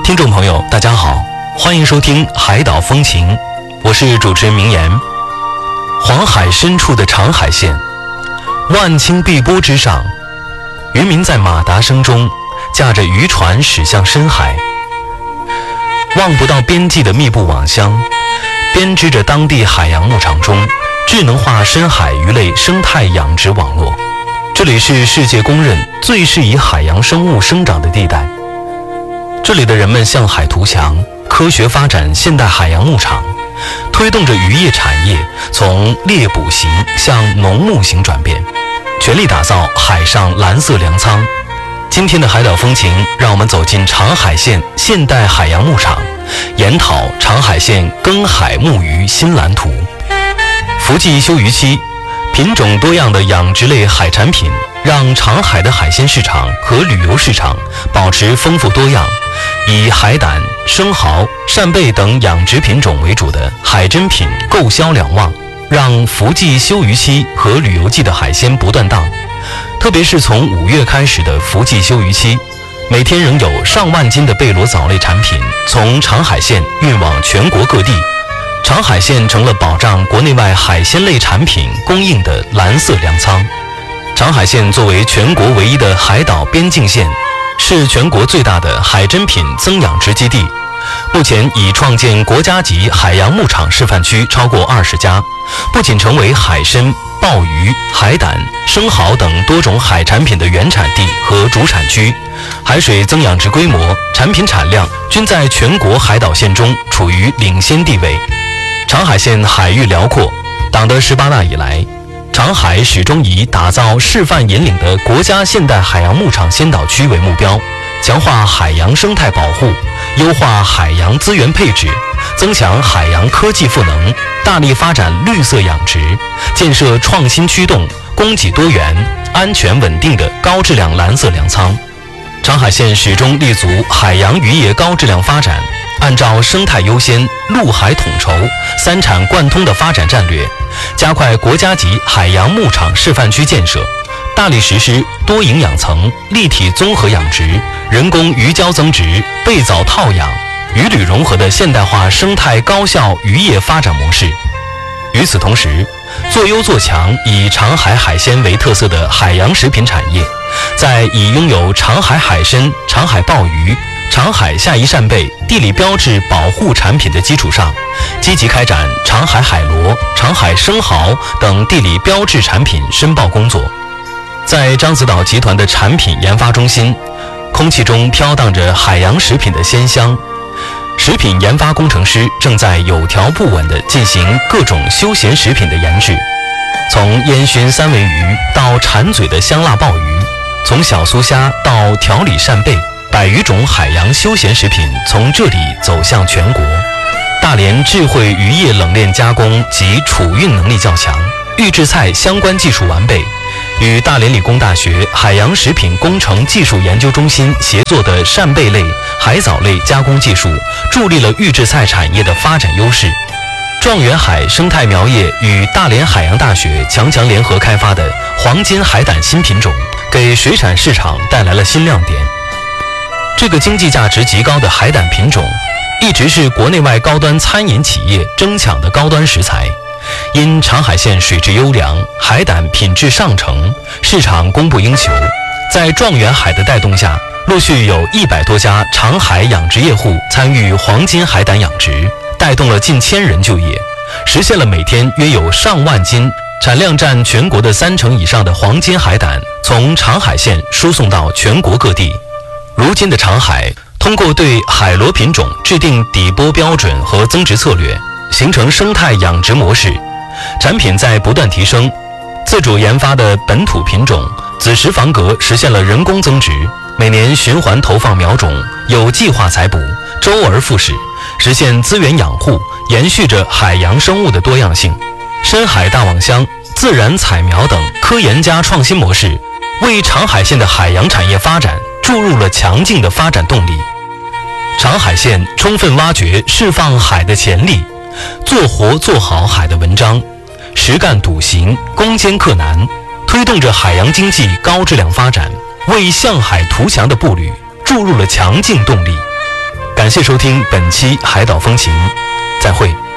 听众朋友大家好，欢迎收听海岛风情，我是主持人明言。黄海深处的长海县，万顷碧波之上，渔民在马达声中驾着渔船驶向深海，望不到边际的密布网箱编织着当地海洋牧场中智能化深海鱼类生态养殖网络。这里是世界公认最适宜海洋生物生长的地带，这里的人们向海图强，科学发展现代海洋牧场，推动着渔业产业从猎捕型向农牧型转变，全力打造海上蓝色粮仓。今天的海岛风情，让我们走进长海县现代海洋牧场，研讨长海县耕海牧渔新蓝图。伏季休渔期，品种多样的养殖类海产品让长海的海鲜市场和旅游市场保持丰富多样，以海胆、生蚝、扇贝等养殖品种为主的海珍品购销两旺，让伏季休渔期和旅游季的海鲜不断档。特别是从5月开始的伏季休渔期，每天仍有上万斤的贝螺藻类产品从长海县运往全国各地。长海县成了保障国内外海鲜类产品供应的蓝色粮仓。长海县作为全国唯一的海岛边境县，是全国最大的海珍品增养殖基地，目前已创建国家级海洋牧场示范区超过20家，不仅成为海参、鲍鱼、海胆、生蚝等多种海产品的原产地和主产区，海水增养殖规模、产品产量均在全国海岛县中处于领先地位。长海县海域辽阔，党的18大以来，长海始终以打造示范引领的国家现代海洋牧场先导区为目标，强化海洋生态保护，优化海洋资源配置，增强海洋科技赋能，大力发展绿色养殖，建设创新驱动、供给多元、安全稳定的高质量蓝色粮仓。长海县始终立足海洋渔业高质量发展，按照生态优先、陆海统筹、三产贯通的发展战略，加快国家级海洋牧场示范区建设，大力实施多营养层、立体综合养殖、人工鱼礁增殖、贝藻套养、鱼旅融合的现代化生态高效渔业发展模式。与此同时，做优做强以长海海鲜为特色的海洋食品产业，在已拥有长海海参、长海鲍鱼、长海下移扇贝地理标志保护产品的基础上，积极开展长海海螺、长海生蚝等地理标志产品申报工作。在獐子岛集团的产品研发中心，空气中飘荡着海洋食品的鲜香。食品研发工程师正在有条不紊地进行各种休闲食品的研制，从烟熏三文鱼到馋嘴的香辣鲍鱼，从小酥虾到调理扇贝，100余种海洋休闲食品从这里走向全国。大连智慧渔业冷链加工及储运能力较强，预制菜相关技术完备，与大连理工大学海洋食品工程技术研究中心协作的扇贝类、海藻类加工技术，助力了预制菜产业的发展优势。状元海生态苗业与大连海洋大学强联合开发的黄金海胆新品种，给水产市场带来了新亮点。这个经济价值极高的海胆品种，一直是国内外高端餐饮企业争抢的高端食材。因长海县水质优良，海胆品质上乘，市场供不应求。在状元海的带动下，陆续有100多家长海养殖业户参与黄金海胆养殖，带动了近1000人就业，实现了每天约有上万斤，产量占全国的30%以上的黄金海胆从长海县输送到全国各地。如今的长海，通过对海螺品种制定底波标准和增殖策略，形成生态养殖模式，产品在不断提升。自主研发的本土品种紫石房蛤实现了人工增殖，每年循环投放苗种，有计划采补，周而复始，实现资源养护，延续着海洋生物的多样性。深海大网箱、自然采苗等科研加创新模式，为长海县的海洋产业发展注入了强劲的发展动力。长海县充分挖掘释放海的潜力，做活做好海的文章，实干笃行，攻坚克难，推动着海洋经济高质量发展，为向海图强的步履注入了强劲动力。感感谢收听本期海岛风情，再会。